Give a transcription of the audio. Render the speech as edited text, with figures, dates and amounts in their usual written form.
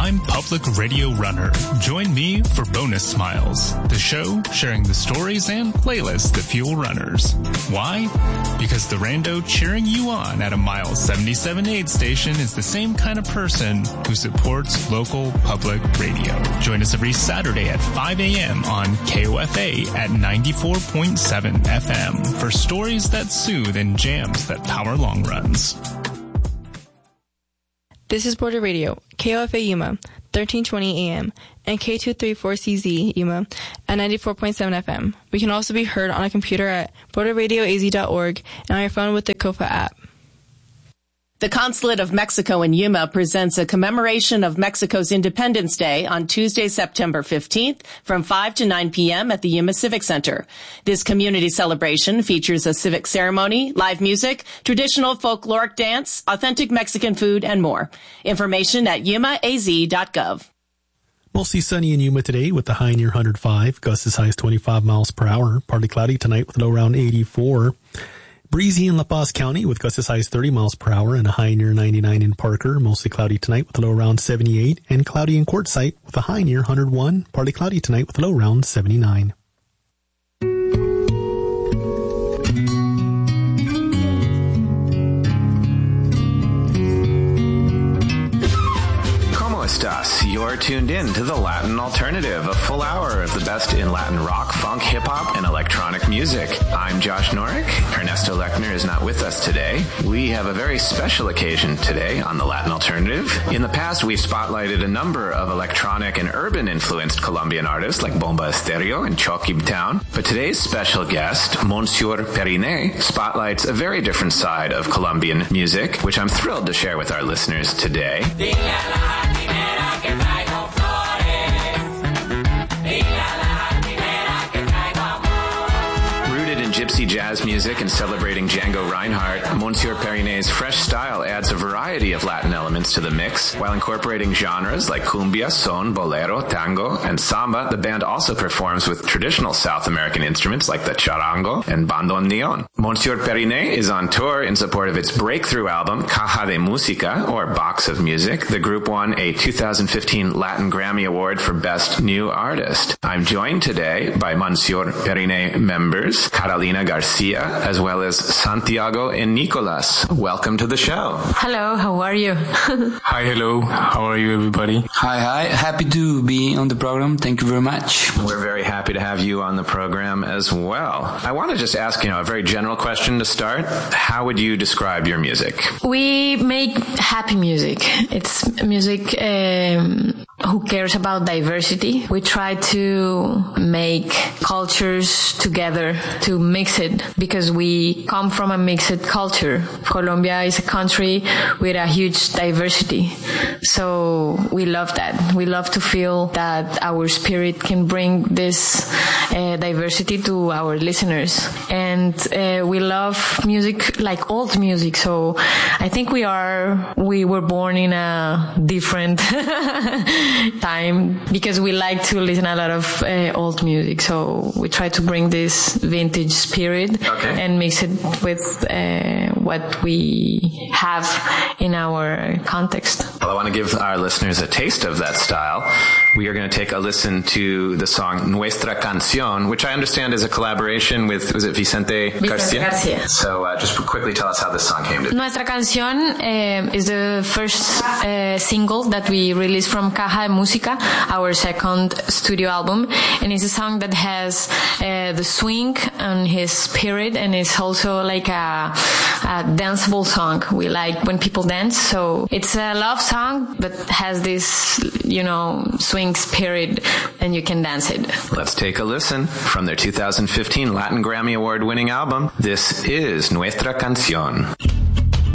I'm Public Radio Runner. Join me for Bonus Smiles, the show sharing the stories and playlists that fuel runners. Why? Because the rando cheering you on at a Mile 77 aid station is the same kind of person who supports local public radio. Join us every Saturday at 5 a.m. on KOFA at 94.7 FM for stories that soothe and jams that power long runs. This is Border Radio, KOFA Yuma, 1320 AM, and K234CZ Yuma at 94.7 FM. We can also be heard on a computer at borderradioaz.org and on your phone with the KOFA app. The Consulate of Mexico in Yuma presents a commemoration of Mexico's Independence Day on Tuesday, September 15th from 5 to 9 p.m. at the Yuma Civic Center. This community celebration features a civic ceremony, live music, traditional folkloric dance, authentic Mexican food, and more. Information at yumaaz.gov. Mostly sunny in Yuma today with the high near 105, gusts as high as 25 miles per hour. Partly cloudy tonight with a low around 84. Breezy in La Paz County with gusts as high as 30 miles per hour and a high near 99 in Parker. Mostly cloudy tonight with a low around 78. And cloudy in Quartzsite with a high near 101. Partly cloudy tonight with a low around 79. You're tuned in to The Latin Alternative, a full hour of the best in Latin rock, funk, hip-hop, and electronic music. I'm Josh Norick. Ernesto Lechner is not with us today. We have a very special occasion today on The Latin Alternative. In the past, we've spotlighted a number of electronic and urban-influenced Colombian artists like Bomba Estéreo and Choquib Town. But today's special guest, Monsieur Periné, spotlights a very different side of Colombian music, which I'm thrilled to share with our listeners today. Gypsy jazz music and celebrating Django Reinhardt, Monsieur Periné's fresh style adds a variety of Latin elements to the mix. While incorporating genres like cumbia, son, bolero, tango, and samba, the band also performs with traditional South American instruments like the charango and bandoneon. Monsieur Periné is on tour in support of its breakthrough album, Caja de Música, or Box of Music. The group won a 2015 Latin Grammy Award for Best New Artist. I'm joined today by Monsieur Periné members, Carolina Garcia, as well as Santiago and Nicolas. Welcome to the show. Hello, how are you? Hi, hello. How are you, everybody? Hi. Happy to be on the program. Thank you very much. We're very happy to have you on the program as well. I want to just ask, a very general question to start. How would you describe your music? We make happy music. It's music who cares about diversity. We try to make cultures together, to mix it, because we come from a mixed culture. Colombia is a country with a huge diversity. So we love that. We love to feel that our spirit can bring this diversity to our listeners. And we love music like old music. So I think we were born in a different time because we like to listen a lot of old music. So we try to bring this vintage spirit and mix it with what we have in our context. Well, I want to give our listeners a taste of that style. We are going to take a listen to the song Nuestra Canción, which I understand is a collaboration with, was it Vicente Garcia? So just quickly tell us how this song came to be. Nuestra Canción is the first single that we released from Caja de Música, our second studio album. And it's a song that has the swing and his spirit, and it's also like a danceable song. We like when people dance. So it's a love song that has this, swing spirit, and you can dance it. Let's take a listen from their 2015 Latin Grammy Award winning album. This is Nuestra Canción.